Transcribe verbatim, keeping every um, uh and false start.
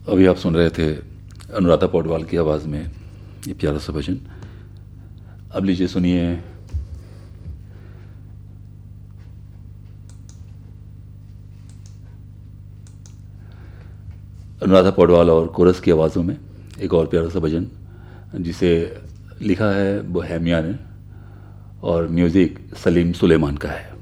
अभी आप सुन रहे थे अनुराधा पौडवाल की आवाज़ में ये प्यारा सा भजन। अब लीजिए सुनिए अनुराधा पौडवाल और कोरस की आवाज़ों में एक और प्यारा सा भजन, जिसे लिखा है बोहेमिया ने और म्यूज़िक सलीम सुलेमान का है।